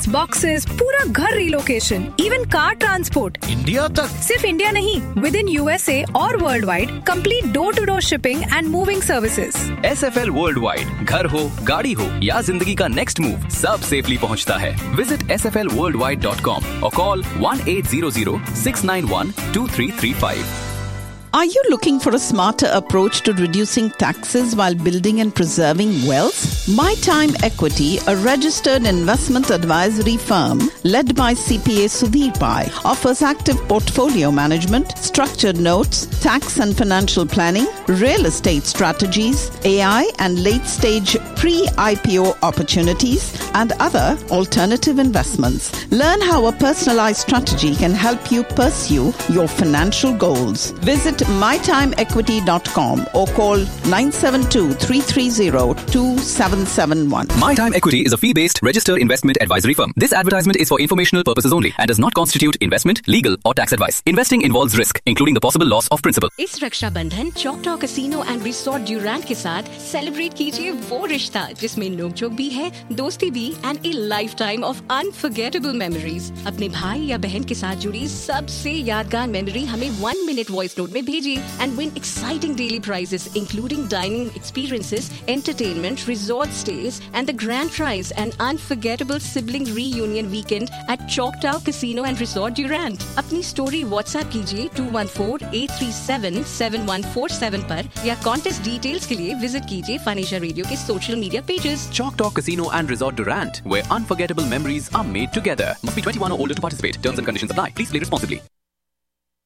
Boxes, पूरा घर relocation, even car transport India तक। सिर्फ इंडिया नहीं, विद इन यूएसए और world wide complete door to door shipping and moving services. SFL world wide, घर हो, गाड़ी हो या जिंदगी का नेक्स्ट मूव, सब सेफली पहुंचता है। विजिट sflworldwide.com और call 1800-691-2335। Are you looking for a smarter approach to reducing taxes while building and preserving wealth? My Time Equity, a registered investment advisory firm led by CPA Sudhir Pai, offers active portfolio management, structured notes, tax and financial planning, real estate strategies, AI and late-stage pre-IPO opportunities, and other alternative investments. Learn how a personalized strategy can help you pursue your financial goals. Visit mytimeequity.com or call 972-330-2771. My Time Equity is a fee-based registered investment advisory firm. This advertisement is for informational purposes only and does not constitute investment, legal or tax advice. Investing involves risk, including the possible loss of principal. इस Rakshabandhan चौकटा casino and resort Durant के साथ celebrate कीजिए वो रिश्ता जिसमें नोकझोंक भी है, दोस्ती भी and A life time of unforgettable memories. अपने भाई या बहन के साथ जुड़ी सबसे यादगार मेमोरी हमें 1 minute वॉइस नोट में भेजिए and win exciting daily prizes including dining experiences, entertainment, resort stays and the grand prize an unforgettable sibling reunion weekend at Choctaw Casino and Resort Durant. अपनी स्टोरी व्हाट्सएप कीजिए 214-837-7147 पर या contest details के लिए visit कीजिए फनेशिया radio के social media pages. Choctaw Casino and Resort Durant, where unforgettable memories are made together. Must be 21 or older to participate. Terms and conditions apply. Please play responsibly.